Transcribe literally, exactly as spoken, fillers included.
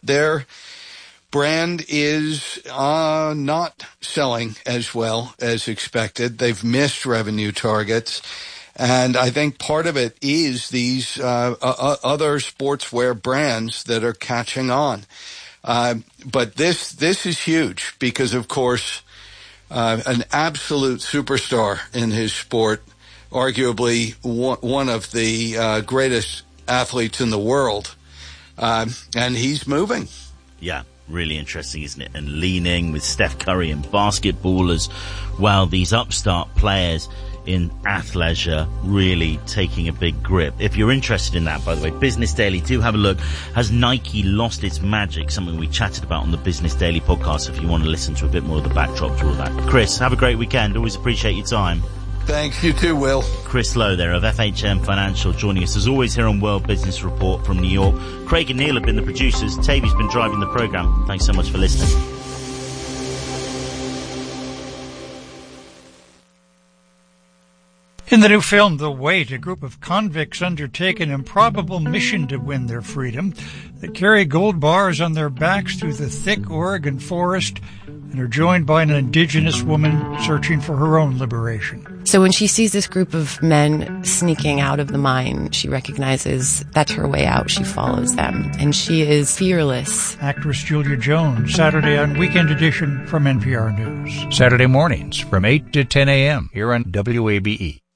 their brand is uh, not selling as well as expected. They've missed revenue targets. And I think part of it is these uh, uh, other sportswear brands that are catching on. Uh, but this this is huge because, of course, uh, an absolute superstar in his sport, arguably one, one of the uh, greatest athletes in the world, uh, and he's moving. Yeah. Really interesting, isn't it? And leaning with Steph Curry and basketballers, while these upstart players in athleisure really taking a big grip. If you're interested in that, by the way, Business Daily, do have a look. Has Nike lost its magic? Something we chatted about on the Business Daily podcast, if you want to listen to a bit more of the backdrop to all that. Chris, have a great weekend. Always appreciate your time. Thanks, you too, Will. Chris Lowe there of F H M Financial joining us as always here on World Business Report from New York. Craig and Neil have been the producers. Tavi's been driving the programme. Thanks so much for listening. In the new film, The Wait, a group of convicts undertake an improbable mission to win their freedom. They carry gold bars on their backs through the thick Oregon forest and are joined by an indigenous woman searching for her own liberation. So when she sees this group of men sneaking out of the mine, she recognizes that's her way out. She follows them, and she is fearless. Actress Julia Jones, Saturday on Weekend Edition from N P R News. Saturday mornings from eight to ten a.m. here on W A B E.